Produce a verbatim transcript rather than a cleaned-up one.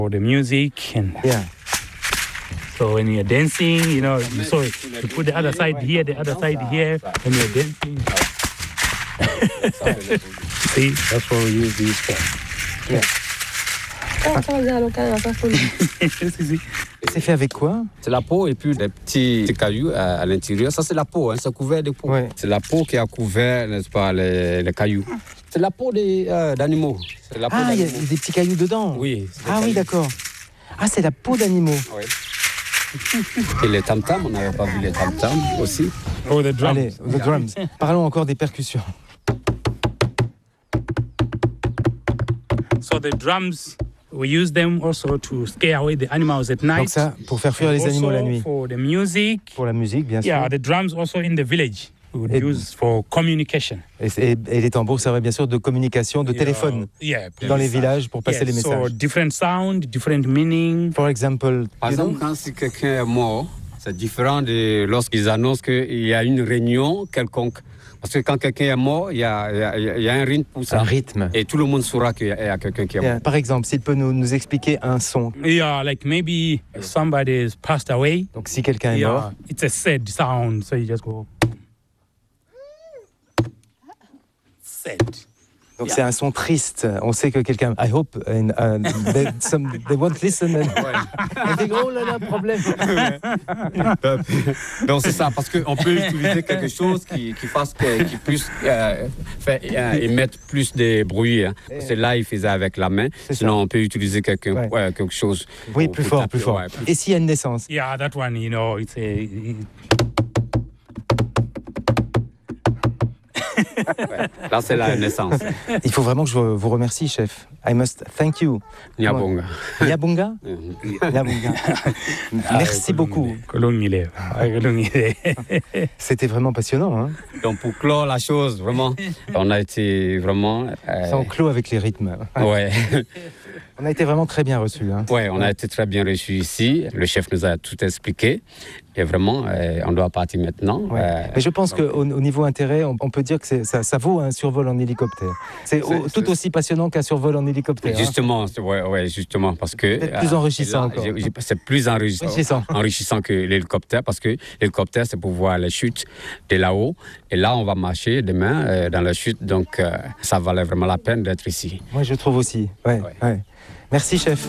For the music and Yeah. so when you're dancing, you know, so you put the other side here, the other side here, when you're dancing. See, that's what we use these for. Yeah. C'est fait avec quoi? C'est la peau et puis des petits, petits cailloux à, à l'intérieur. Ça, c'est la peau, hein, c'est couvert de peau. Ouais. C'est la peau qui a couvert, n'est-ce pas, les, les cailloux. C'est la peau des, euh, d'animaux. C'est la peau Ah, il y a d'animaux. des petits cailloux dedans. Oui. c'est des Ah oui, cailloux. d'accord. Ah, c'est la peau d'animaux. Oui. Et les tam-tams, on n'avait pas vu les tam-tams aussi. Oh, the drums. Allez, the drums. Parlons encore des percussions. So the drums, we use them also to scare away the animals at night. Donc ça, pour faire fuir les animaux la Also nuit. for the music. Pour la musique, bien sûr. Yeah, the drums also in the village. We would Et- use for communication. Et, et- et les tambours servaient bien sûr de communication, de Yeah, téléphone Yeah. dans les villages pour passer Yeah, les so messages. different sound, different meaning. For example, Par you know? exemple, quand si quelqu'un est mort, c'est différent de lorsqu'ils annoncent qu'il y a une réunion quelconque. Parce que quand quelqu'un est mort, il y a, il y a- il y a un rythme pour ça. Un rythme. Et tout le monde saura qu'il y a, il y a quelqu'un qui est Yeah. mort. Par exemple, s'il peut nous, nous expliquer un son. Yeah, like maybe somebody has passed away. Donc si quelqu'un est Yeah, mort, it's a sad sound, so you just go. Sad. donc c'est un son triste. On sait que quelqu'un. I hope and, uh, they, some, they won't listen and, and think, oh là là, problème. Donc c'est ça, parce qu'on peut utiliser quelque chose qui, qui fasse que- qui puisse euh, faire, euh, émettre plus de bruit. Hein. C'est là il faisait avec la main. C'est Sinon ça. on peut utiliser quelque, Ouais. ouais, quelque chose. Oui, pour- plus pour fort, taper, plus fort. ouais, plus- Et s'il y a une naissance? Yeah, that one, you know, it's a. Là c'est la naissance. Il faut vraiment que je vous remercie, chef. I must thank you. Nyabonga. Nyabunga? Nyabunga. Merci beaucoup. Kolongile. Kolongile. C'était vraiment passionnant. Hein. Donc pour clore la chose, vraiment, on a été vraiment. euh, Ça en clôt avec les rythmes. ouais. On a été vraiment très bien reçus. Hein. Ouais, on a été très bien reçus ici. Le chef nous a tout expliqué. Et vraiment, euh, on doit partir maintenant. Ouais. Euh, Mais je pense donc, qu'au au niveau intérêt, on, on peut dire que c'est- ça, ça vaut un survol en hélicoptère. C'est au- C'est- tout c'est- aussi passionnant qu'un survol en hélicoptère. hein. Justement, c'est- ouais, ouais, justement, parce que Peut-être plus euh, enrichissant là, encore. j'ai- j'ai- C'est plus enrichissant, Enrichissant. enrichissant que l'hélicoptère, parce que l'hélicoptère, c'est pour voir les chutes de là-haut. Et là, on va marcher demain euh, dans la chute, donc euh, ça valait vraiment la peine d'être ici. Moi, je trouve aussi. Ouais, Ouais. ouais. Merci, chef.